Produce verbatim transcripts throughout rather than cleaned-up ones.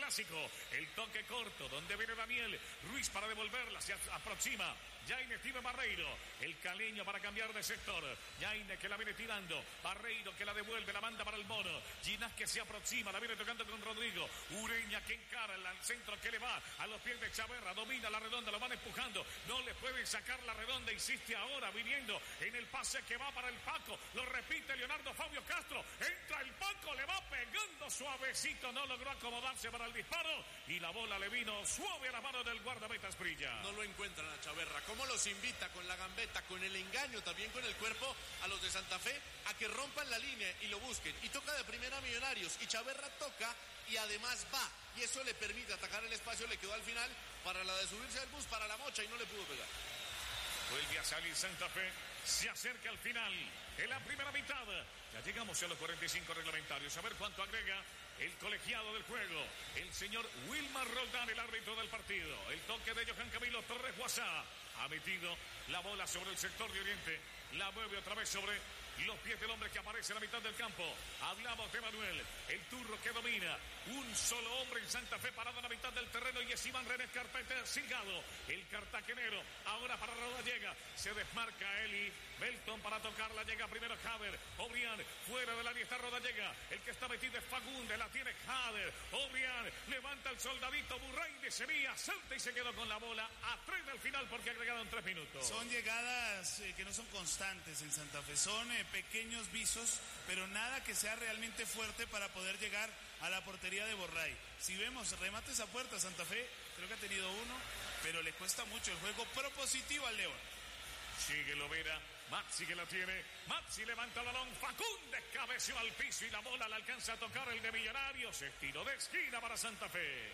clásico. El toque corto, donde viene Daniel Ruiz para devolverla, se aproxima Jaime Steven Barreiro, el caleño para cambiar de sector. Jaime que la viene tirando, Barreiro que la devuelve, la manda para el mono. Ginás que se aproxima, la viene tocando con Rodrigo. Ureña que encara al centro que le va a los pies de Chaverra, domina la redonda, lo van empujando, no le pueden sacar la redonda, insiste ahora viniendo en el pase que va para el Paco, lo repite Leonardo Fabio Castro, entra el Paco, le va pegando suavecito, no logró acomodarse para el disparo y la bola le vino suave a la mano del guardameta Asprilla. No lo encuentran a Chaverra, cómo los invita con la gambeta, con el engaño, también con el cuerpo a los de Santa Fe a que rompan la línea y lo busquen, y toca de primera Millonarios y Chaverra toca y además va, y eso le permite atacar el espacio, le quedó al final para la de subirse al bus, para la mocha y no le pudo pegar. Vuelve a salir Santa Fe, se acerca al final de la primera mitad. Ya llegamos a los cuarenta y cinco reglamentarios. A ver cuánto agrega el colegiado del juego. El señor Wilmar Roldán, el árbitro del partido. El toque de Johan Camilo Torres Guasá. Ha metido la bola sobre el sector de Oriente. La mueve otra vez sobre los pies del hombre que aparece en la mitad del campo. Hablamos de Manuel, el turro que domina. Un solo hombre en Santa Fe parado en la mitad del terreno y es Iván René Carpenter Silgado, el cartagenero. Ahora para Rodallega, se desmarca Eli Belton para tocarla, llega primero Jader. Obrián, fuera del área está Rodallega. El que está metido es Fagunde, la tiene Jader. Obrián, levanta el soldadito Burray de Sevilla, salta y se quedó con la bola. A tres del final porque ha agregado en tres minutos. Son llegadas eh, que no son constantes en Santa Fe, son eh, pequeños visos, pero nada que sea realmente fuerte para poder llegar a la portería de Borray. Si vemos remates a puerta, Santa Fe creo que ha tenido uno, pero le cuesta mucho el juego propositivo al León. Sigue Lovera, Maxi que la tiene, Maxi levanta el balón, Fagundes cabeció al piso y la bola le alcanza a tocar el de Millonarios, estilo de esquina para Santa Fe.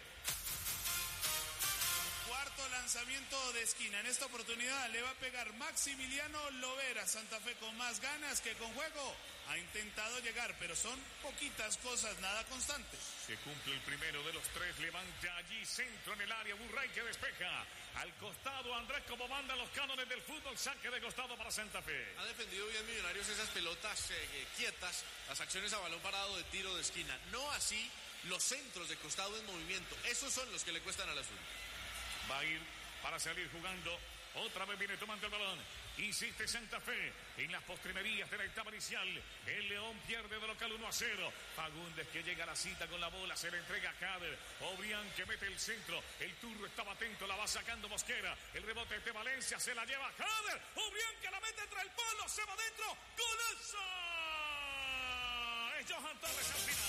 Cuarto lanzamiento de esquina. En esta oportunidad le va a pegar Maximiliano Lovera. Santa Fe con más ganas que con juego. Ha intentado llegar, pero son poquitas cosas, nada constantes. Se cumple el primero de los tres. Levanta allí, centro en el área. Burray que despeja. Al costado, Andrés, como mandan los cánones del fútbol. Saque de costado para Santa Fe. Ha defendido bien Millonarios esas pelotas eh, quietas. Las acciones a balón parado de tiro de esquina. No así los centros de costado en movimiento. Esos son los que le cuestan al azul. Va a ir para salir jugando. Otra vez viene tomando el balón. Insiste Santa Fe en las postrimerías de la etapa inicial. El León pierde de local uno a cero. Fagundes que llega a la cita con la bola. Se le entrega a Jader. Obrián que mete el centro. El turro estaba atento. La va sacando Mosquera. El rebote de Valencia. Se la lleva Jader. Obrián que la mete entre el palo. Se va dentro. ¡Golazo! Es Johan Torres al final.